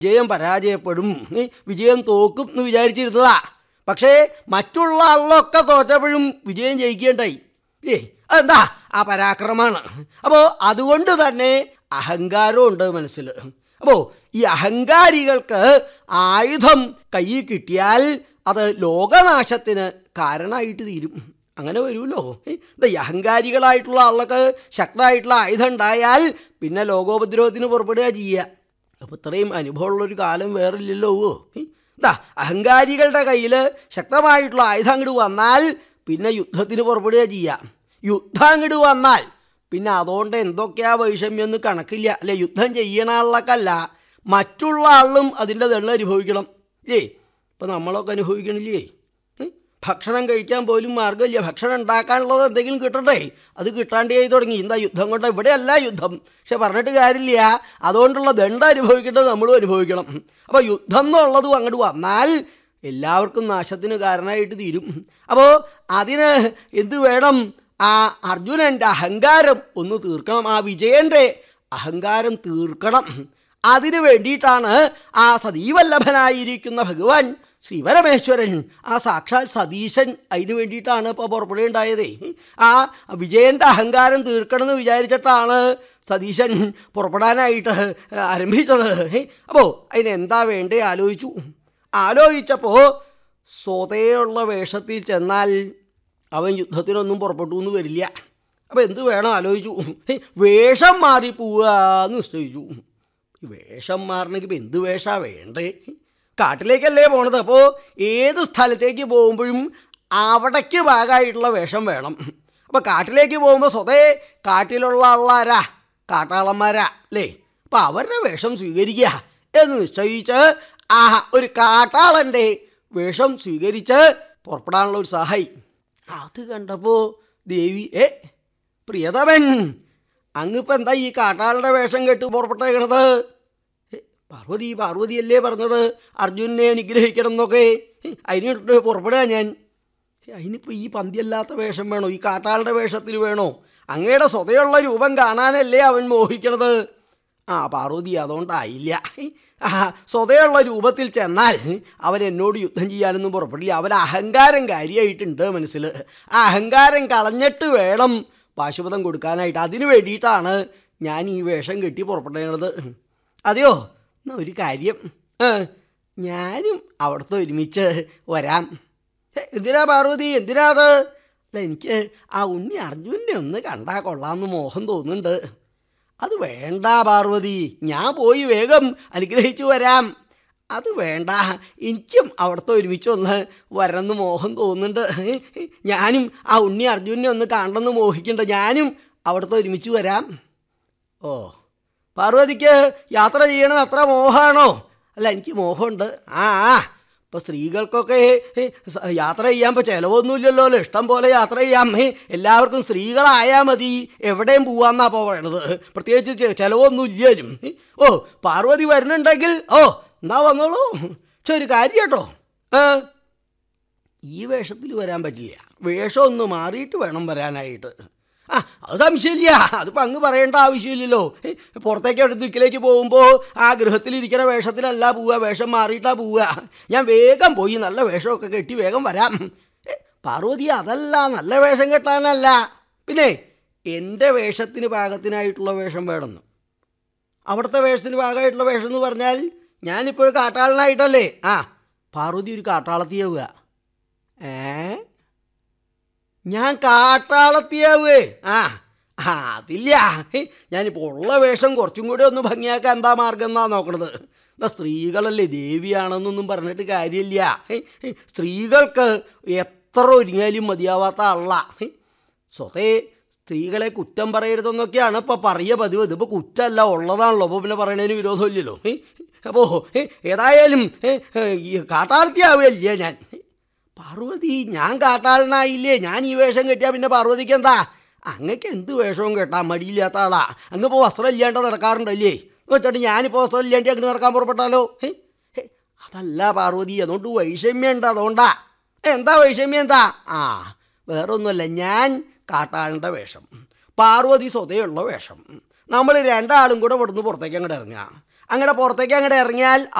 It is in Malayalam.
വിജയം പരാജയപ്പെടും, വിജയം തോക്കും എന്ന് വിചാരിച്ചിരുന്നതാ. പക്ഷേ മറ്റുള്ള ആളിലൊക്കെ തോറ്റപ്പോഴും വിജയം ജയിക്കേണ്ടായി. അതെന്താ? ആ പരാക്രമമാണ്. അപ്പോൾ അതുകൊണ്ട് തന്നെ അഹങ്കാരം ഉണ്ട് മനസ്സിൽ. അപ്പോൾ ഈ അഹങ്കാരികൾക്ക് ആയുധം കയ്യിൽ കിട്ടിയാൽ അത് ലോകനാശത്തിന് കാരണമായിട്ട് തീരും. അങ്ങനെ വരുമല്ലോ. ഈ അഹങ്കാരികളായിട്ടുള്ള ആൾക്ക് ശക്തമായിട്ടുള്ള ആയുധം ഉണ്ടായാൽ പിന്നെ ലോകോപദ്രവത്തിന് പുറപ്പെടുക ചെയ്യുക. അപ്പോൾ ഇത്രയും അനുഭവമുള്ളൊരു കാലം വേറില്ലല്ലോ. അഹങ്കാരികളുടെ കയ്യിൽ ശക്തമായിട്ടുള്ള ആയുധം അങ്ങോട്ട് വന്നാൽ പിന്നെ യുദ്ധത്തിന് പുറപ്പെടുക ചെയ്യുക. യുദ്ധം അങ്ങോട്ട് വന്നാൽ പിന്നെ അതുകൊണ്ട് എന്തൊക്കെയാ വൈഷമ്യം എന്ന് കണക്കില്ല. അല്ലെ, യുദ്ധം ചെയ്യണ ആളിലൊക്കെയല്ല, മറ്റുള്ള ആളിലും അതിൻ്റെ ദണ്ണം അനുഭവിക്കണം. ഇപ്പം നമ്മളൊക്കെ അനുഭവിക്കണില്ലേ? ഭക്ഷണം കഴിക്കാൻ പോലും മാർഗ്ഗമില്ല. ഭക്ഷണം ഉണ്ടാക്കാനുള്ളത് എന്തെങ്കിലും കിട്ടണ്ടേ? അത് കിട്ടാണ്ടേ തുടങ്ങി. എന്താ യുദ്ധം കൊണ്ട്? ഇവിടെയല്ല യുദ്ധം, പക്ഷെ പറഞ്ഞിട്ട് കാര്യമില്ല. അതുകൊണ്ടുള്ള ദണ്ഡം അനുഭവിക്കേണ്ടത് നമ്മളും അനുഭവിക്കണം. അപ്പോൾ യുദ്ധം എന്നുള്ളതും അങ്ങോട്ട് വന്നാൽ എല്ലാവർക്കും നാശത്തിന് കാരണമായിട്ട് തീരും. അപ്പോൾ അതിന് എന്ത് വേണം? ആ അർജുനൻ്റെ അഹങ്കാരം ഒന്ന് തീർക്കണം. ആ വിജയൻ്റെ അഹങ്കാരം തീർക്കണം. അതിനു വേണ്ടിയിട്ടാണ് ആ സതീവല്ലഭനായിരിക്കുന്ന ഭഗവാൻ ശ്രീപരമേശ്വരൻ, ആ സാക്ഷാൽ സതീശൻ, അതിന് വേണ്ടിയിട്ടാണ് ഇപ്പോൾ പുറപ്പെടുകയുണ്ടായത്. ആ വിജയൻ്റെ അഹങ്കാരം തീർക്കണമെന്ന് വിചാരിച്ചിട്ടാണ് സതീശൻ പുറപ്പെടാനായിട്ട് ആരംഭിച്ചത്. അപ്പോൾ അതിനെന്താ വേണ്ടേ ആലോചിച്ചപ്പോൾ സ്വതയുള്ള വേഷത്തിൽ ചെന്നാൽ അവൻ യുദ്ധത്തിനൊന്നും പുറപ്പെട്ടു എന്ന് വരില്ല. അപ്പോൾ എന്ത് വേണം ആലോചിച്ചു. വേഷം മാറിപ്പോവുക എന്ന് നിശ്ചയിച്ചു. ഈ വേഷം മാറണമെങ്കിൽ ഇപ്പം എന്ത് വേഷമാണ് വേണ്ടേ? കാട്ടിലേക്കല്ലേ പോണത്. അപ്പോൾ ഏത് സ്ഥലത്തേക്ക് പോകുമ്പോഴും അവിടേക്ക് ഭാഗമായിട്ടുള്ള വേഷം വേണം. അപ്പോൾ കാട്ടിലേക്ക് പോകുമ്പോൾ സ്വതേ കാട്ടിലുള്ള ആളാരാ? കാട്ടാളന്മാരാ അല്ലേ? അപ്പോൾ അവരുടെ വേഷം സ്വീകരിക്കുക എന്ന് നിശ്ചയിച്ച് ഒരു കാട്ടാളൻ്റെ വേഷം സ്വീകരിച്ച് പുറപ്പെടാനുള്ള ഒരു സഹായി. അത് കണ്ടപ്പോൾ ദേവി, പ്രിയതമൻ, അങ്ങിപ്പോൾ എന്താ ഈ കാട്ടാളുടെ വേഷം കെട്ട് പുറപ്പെട്ടേക്കണത്? പാർവതിയല്ലേ പറഞ്ഞത് അർജുനെ അനുഗ്രഹിക്കണം എന്നൊക്കെ. അതിനിട്ട് പുറപ്പെടുക ഞാൻ. അതിനിപ്പോൾ ഈ പന്തിയല്ലാത്ത വേഷം വേണോ? ഈ കാട്ടാളുടെ വേഷത്തിൽ വേണോ? അങ്ങയുടെ സ്വതയുള്ള രൂപം കാണാനല്ലേ അവൻ മോഹിക്കണത്. പാർവതി, അതുകൊണ്ടായില്ല. സ്വതയുള്ള രൂപത്തിൽ ചെന്നാൽ അവൻ എന്നോട് യുദ്ധം ചെയ്യാനൊന്നും പുറപ്പെടില്ല. അവൻ അഹങ്കാരം കാര്യമായിട്ടുണ്ട് മനസ്സിൽ. ആ അഹങ്കാരം കളഞ്ഞിട്ട് വേണം പാശുപതം കൊടുക്കാനായിട്ട്. അതിനു വേണ്ടിയിട്ടാണ് ഞാൻ ഈ വേഷം കെട്ടി പുറപ്പെട്ടത്. അതെയോ? എന്നാൽ ഒരു കാര്യം, ഞാനും അവിടുത്തെ ഒരുമിച്ച് വരാം. എന്തിനാ പാർവതി, എന്തിനാ അത്? അല്ല, എനിക്ക് ആ ഉണ്ണി അർജുനെ ഒന്ന് കണ്ടാൽ കൊള്ളാമെന്ന് മോഹം തോന്നുന്നുണ്ട്. അത് വേണ്ട പാർവതി, ഞാൻ പോയി വേഗം അനുഗ്രഹിച്ചു വരാം. അത് വേണ്ട, എനിക്കും അവിടുത്തെ ഒരുമിച്ച് ഒന്ന് വരണമെന്ന് മോഹം തോന്നുന്നുണ്ട്. ഞാനും ആ ഉണ്ണി അർജുനെ ഒന്ന് കാണണമെന്ന് മോഹിക്കുന്നുണ്ട്. ഞാനും അവിടുത്തെ ഒരുമിച്ച് വരാം. പാർവതിക്ക് യാത്ര ചെയ്യണത് അത്ര മോഹമാണോ? അല്ല, എനിക്ക് മോഹമുണ്ട്. ഇപ്പോൾ സ്ത്രീകൾക്കൊക്കെ യാത്ര ചെയ്യാൻ ഇപ്പോൾ ചിലവൊന്നുമില്ലല്ലോ. ഇഷ്ടം പോലെ യാത്ര ചെയ്യാം. എല്ലാവർക്കും സ്ത്രീകളായാൽ മതി, എവിടെയും പോവാമെന്നാണ് അപ്പോൾ പറയണത്. പ്രത്യേകിച്ച് ചിലവൊന്നും ഇല്ലാലും. പാർവതി വരുന്നുണ്ടെങ്കിൽ എന്നാ വന്നോളൂ. പക്ഷെ ഒരു കാര്യം കേട്ടോ, ഈ വേഷത്തിൽ വരാൻ പറ്റില്ല. വേഷം ഒന്ന് മാറിയിട്ട് വേണം വരാനായിട്ട്. അത് സംശയമില്ല. അതിപ്പോൾ അങ്ങ് പറയേണ്ട ആവശ്യമില്ലല്ലോ. പുറത്തേക്ക് അടുത്ത് ദിക്കിലേക്ക് പോകുമ്പോൾ ആ ഗൃഹത്തിലിരിക്കുന്ന വേഷത്തിലല്ല പോവുക, വേഷം മാറിയിട്ടാണ് പോവുക. ഞാൻ വേഗം പോയി നല്ല വേഷമൊക്കെ കെട്ടി വേഗം വരാം. പാർവതി, അതല്ല, നല്ല വേഷം കെട്ടാനല്ല, പിന്നെ എൻ്റെ വേഷത്തിന് പാകത്തിനായിട്ടുള്ള വേഷം വേണമെന്ന്. അവിടുത്തെ വേഷത്തിന് പാകമായിട്ടുള്ള വേഷം എന്ന് പറഞ്ഞാൽ ഞാനിപ്പോൾ ഒരു കാട്ടാളനായിട്ടല്ലേ? പാർവതി ഒരു കാട്ടാളത്തിയാവുക. ഞാൻ കാട്ടാളത്തിയാവേ? അതില്ല. ഞാനിപ്പോൾ ഉള്ള വേഷം കുറച്ചും കൂടി ഒന്ന് ഭംഗിയാക്കാൻ എന്താ മാർഗം എന്നാണ് നോക്കണത്. സ്ത്രീകളല്ലേ, ദേവിയാണെന്നൊന്നും പറഞ്ഞിട്ട് കാര്യമില്ല. സ്ത്രീകൾക്ക് എത്ര ഒരുങ്ങിയാലും മതിയാവാത്ത ആളാണ്. സ്വതേ സ്ത്രീകളെ കുറ്റം പറയരുതെന്നൊക്കെയാണ് ഇപ്പോൾ പറയുക പതിവ്. ഇതിപ്പോൾ കുറ്റമല്ല, ഉള്ളതാണല്ലോ. അപ്പോൾ പിന്നെ പറയണതിന് വിരോധമില്ലല്ലോ. അപ്പോൾ ഏതായാലും കാട്ടാളത്തിയാവുകയല്ലേ ഞാൻ. പാർവതി, ഞാൻ കാട്ടാളനായില്ലേ? ഞാൻ ഈ വേഷം കെട്ടിയാൽ പിന്നെ പാർവതിക്ക് എന്താ? അങ്ങക്ക് എന്ത് വേഷവും കേട്ടാൽ മടിയില്ലാത്ത ആളാ. അങ്ങിപ്പോൾ വസ്ത്രം ഇല്ലാണ്ട് നടക്കാറുണ്ടല്ലേ? വെച്ചിട്ട് ഞാനിപ്പോൾ വസ്ത്രം ഇല്ലാണ്ട് അങ്ങ് നടക്കാൻ പുറപ്പെട്ടാലോ? അതല്ല പാർവതി, അതുകൊണ്ട് വൈഷമ്യം ഉണ്ട്. അതുകൊണ്ടാ. എന്താ വൈഷമ്യം? എന്താ? വേറെ ഒന്നുമല്ല, ഞാൻ കാട്ടാളൻ്റെ വേഷം, പാർവതി സ്വതയുള്ള വേഷം. നമ്മൾ രണ്ടാളും കൂടെ ഇവിടുന്ന് പുറത്തേക്ക് അങ്ങോട്ട് ഇറങ്ങുക. അങ്ങടെ പുറത്തേക്ക് അങ്ങോട്ട് ഇറങ്ങിയാൽ